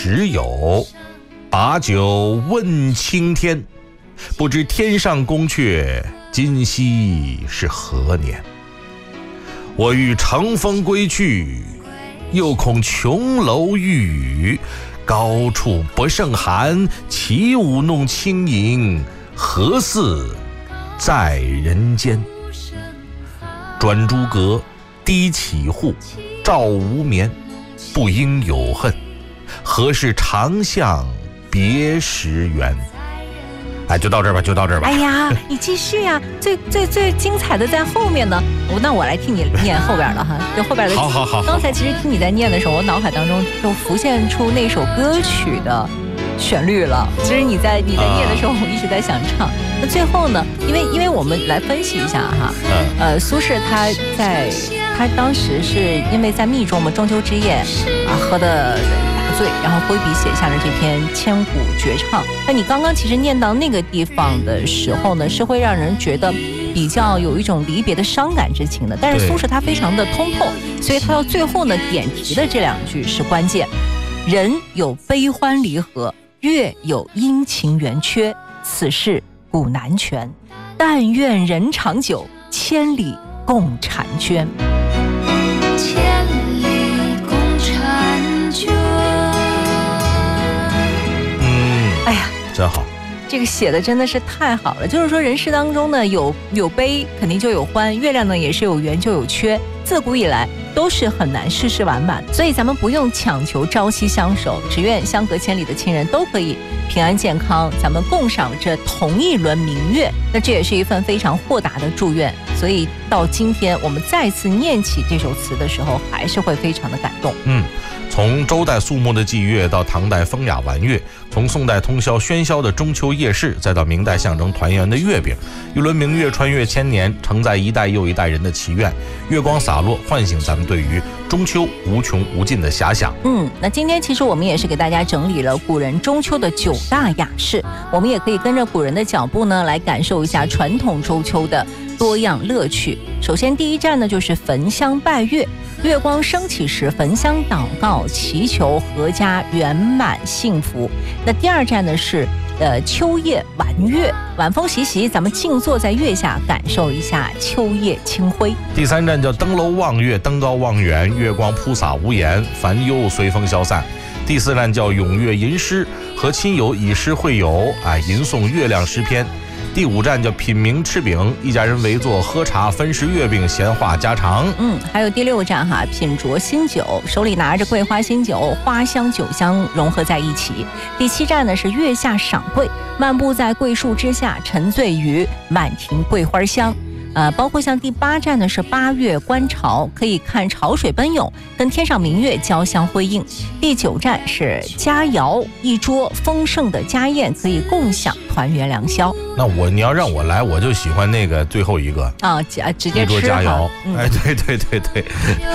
时有，把酒问青天。不知天上宫阙，今夕是何年？我欲乘风归去，又恐琼楼玉宇，高处不胜寒。起舞弄清影，何似在人间？转朱阁，低绮户，照无眠。不应有恨，何事长向别时圆？哎，就到这儿吧，就到这儿吧。 哎呀，你继续呀，最精彩的在后面呢。那我来听你念后边了哈，就后边的。 好。 刚才其实听你在念的时候，我脑海当中就浮现出那首歌曲的旋律了。其实你在念的时候，我一直在想唱。那最后呢，因为我们来分析一下哈，苏轼他当时是因为在密中嘛，中秋之夜啊，喝的大醉，然后挥笔写下了这篇千古绝唱。那你刚刚其实念到那个地方的时候呢，是会让人觉得比较有一种离别的伤感之情的。但是苏轼他非常的通透，所以他到最后呢点题的这两句是关键：人有悲欢离合，月有阴晴圆缺，此事古难全。但愿人长久，千里共婵娟。 千里共婵娟。 哎呀， 真好。 这个写的真的是太好了，就是说人世当中呢有悲肯定就有欢，月亮呢也是有圆就有缺，自古以来都是很难事事完满，所以咱们不用强求朝夕相守，只愿相隔千里的亲人都可以平安健康，咱们共赏这同一轮明月。那这也是一份非常豁达的祝愿，所以到今天我们再次念起这首词的时候，还是会非常的感动。 从周代肃穆的祭月到唐代风雅玩月，从宋代通宵喧嚣的中秋夜市，再到明代象征团圆的月饼，一轮明月穿越千年，承载一代又一代人的祈愿，月光洒落，唤醒咱们对于中秋无穷无尽的遐想。 那今天其实我们也是给大家整理了古人中秋的9大雅事，我们也可以跟着古人的脚步呢，来感受一下传统中秋的多样乐趣。首先第一站呢就是焚香拜月，月光升起时焚香祷告，祈求阖家圆满幸福。那第二站呢是秋夜玩月，晚风习习，咱们静坐在月下，感受一下秋夜清辉。 第三站叫登楼望月，登高望远，月光铺洒无言，烦忧随风消散。第四站叫咏月吟诗，和亲友以诗会友，吟诵月亮诗篇。第五站叫品茗吃饼，一家人围坐喝茶，分食月饼，闲话家常。 还有第6站哈，品酌新酒，手里拿着桂花新酒，花香酒香融合在一起。第7站呢是月下赏桂，漫步在桂树之下，沉醉于满庭桂花香。包括像第8站呢是8月观潮，可以看潮水奔涌，跟天上明月交相辉映。第9站是佳肴，一桌丰盛的家宴，可以共享团圆良宵。 那你要让我来，我就喜欢那个最后一个直接吃一桌佳肴。对。